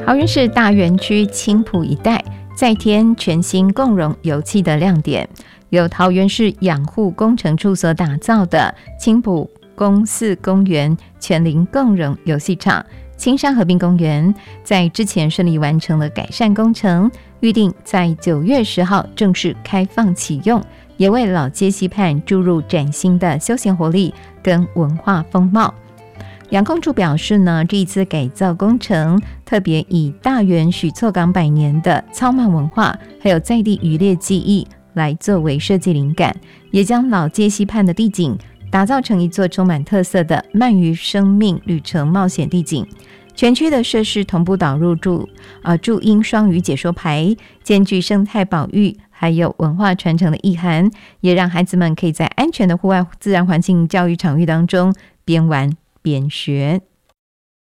桃园市大园区青埔一带再添全新共融游憩的亮点，由桃园市养护工程处所打造的青埔公四公园全龄共融游戏场青山河滨公园，在之前顺利完成了改善工程，预定在9月10号正式开放启用，也为老街溪畔注入崭新的休闲活力跟文化风貌。养控处表示呢，这一次改造工程特别以大园许厝港100年的操鳗文化还有在地渔猎技艺来作为设计灵感，也将老街溪畔的地景打造成一座充满特色的鳗鱼生命旅程冒险地景。全区的设施同步导入注音双语解说牌，兼具生态保育还有文化传承的意涵，也让孩子们可以在安全的户外自然环境教育场域当中边玩边学。